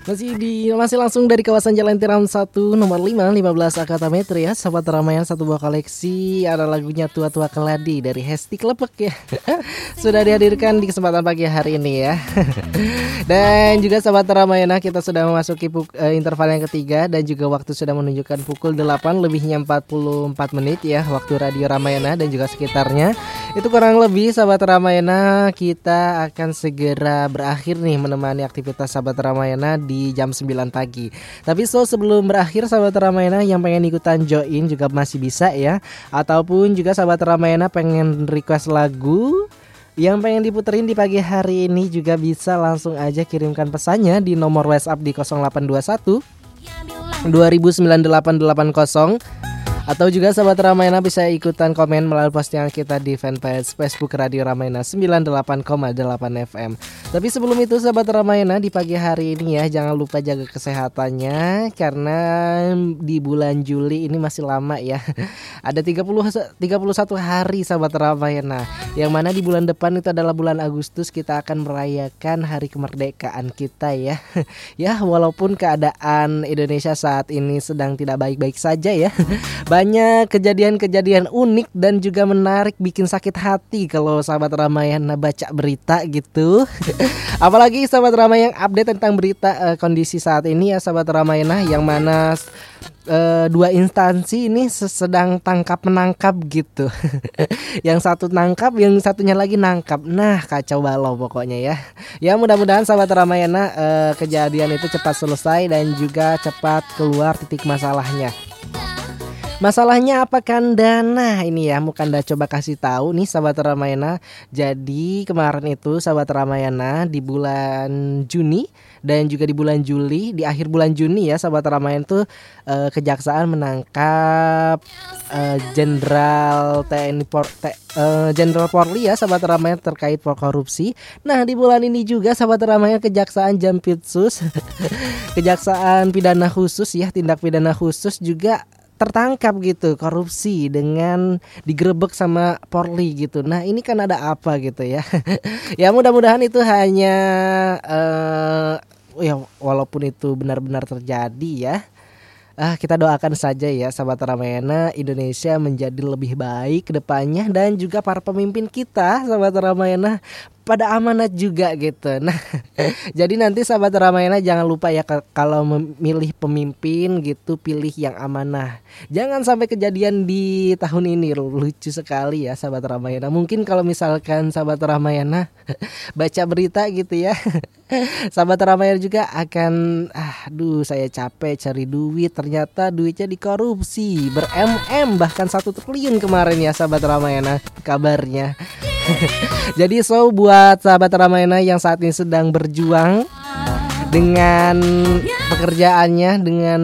Masih langsung dari kawasan Jalan Tiram 1 nomor 5 15 Akata Metro ya. Sahabat Ramayana, satu buah koleksi ada lagunya Tua-Tua Keladi dari Hesti Klepek ya. Sudah dihadirkan di kesempatan pagi hari ini ya. Dan juga sahabat Ramayana, kita sudah memasuki interval yang ketiga dan juga waktu sudah menunjukkan pukul 8 lebihnya 44 menit ya, waktu Radio Ramayana dan juga sekitarnya. Itu kurang lebih sahabat Ramayana, kita akan segera berakhir nih menemani aktivitas sahabat Ramayana di jam 9 pagi. Tapi sebelum berakhir sahabat Ramayana yang pengen ikutan join juga masih bisa ya. Ataupun juga sahabat Ramayana pengen request lagu yang pengen diputerin di pagi hari ini juga bisa langsung aja kirimkan pesannya di nomor WhatsApp di 0821 209880. Atau juga sahabat Ramayana bisa ikutan komen melalui postingan kita di fanpage Facebook Radio Ramayana 98,8 FM. Tapi sebelum itu sahabat Ramayana, di pagi hari ini ya jangan lupa jaga kesehatannya karena di bulan Juli ini masih lama ya. Ada 31 hari sahabat Ramayana, yang mana di bulan depan itu adalah bulan Agustus kita akan merayakan hari kemerdekaan kita ya. Ya walaupun keadaan Indonesia saat ini sedang tidak baik-baik saja ya. Banyak kejadian-kejadian unik dan juga menarik, bikin sakit hati kalau sahabat Ramayana baca berita gitu. Apalagi sahabat Ramayana update tentang berita kondisi saat ini ya sahabat Ramayana, yang mana dua instansi ini sedang tangkap menangkap gitu. Yang satu nangkap, yang satunya lagi nangkap. Nah kacau balau pokoknya ya. Ya mudah-mudahan sahabat Ramayana kejadian itu cepat selesai dan juga cepat keluar titik masalahnya. Masalahnya apa Kanda? Nah ini ya mau Kanda coba kasih tahu nih sahabat Ramayana. Jadi kemarin itu sahabat Ramayana di bulan Juni dan juga di bulan Juli, di akhir bulan Juni ya sahabat Ramayana itu kejaksaan menangkap Jenderal TNI Jenderal Polri ya sahabat Ramayana terkait korupsi. Nah di bulan ini juga sahabat Ramayana kejaksaan Jampitsus kejaksaan pidana khusus ya, tindak pidana khusus juga tertangkap gitu korupsi dengan digerebek sama Polri gitu. Nah ini kan ada apa gitu ya. Ya mudah-mudahan itu hanya ya walaupun itu benar-benar terjadi ya. Kita doakan saja ya sahabat Ramayana, Indonesia menjadi lebih baik ke depannya dan juga para pemimpin kita sahabat Ramayana pada amanat juga gitu. Nah, jadi nanti sahabat Ramayana jangan lupa ya kalau memilih pemimpin gitu, pilih yang amanah. Jangan sampai kejadian di tahun ini, lucu sekali ya sahabat Ramayana. Mungkin kalau misalkan sahabat Ramayana baca berita gitu ya. Sahabat Ramayana juga akan saya capek cari duit, ternyata duitnya dikorupsi bahkan 1 triliun kemarin ya sahabat Ramayana kabarnya. Jadi buat sahabat Ramayana yang saat ini sedang berjuang dengan pekerjaannya, dengan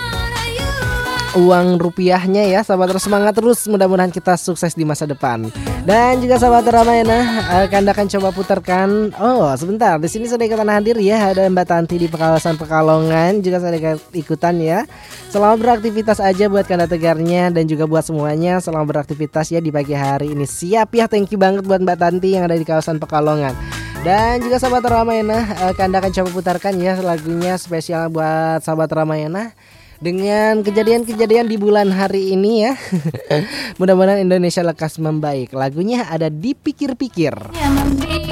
uang rupiahnya ya sahabat, semangat terus, mudah-mudahan kita sukses di masa depan. Dan juga sahabat Ramayana akan coba putarkan. Oh sebentar, di sini sudah ikutan hadir ya, ada Mbak Tanti di kawasan Pekalongan juga sudah ikutan ya. Selamat beraktivitas aja buat Kanda Tegarnya dan juga buat semuanya, selamat beraktivitas ya di pagi hari ini. Siap ya, thank you banget buat Mbak Tanti yang ada di kawasan Pekalongan. Dan juga sahabat Ramayana, Kanda akan coba putarkan ya lagunya spesial buat sahabat Ramayana dengan kejadian-kejadian di bulan hari ini ya. Mudah-mudahan Indonesia lekas membaik. Lagunya ada Dipikir-pikir.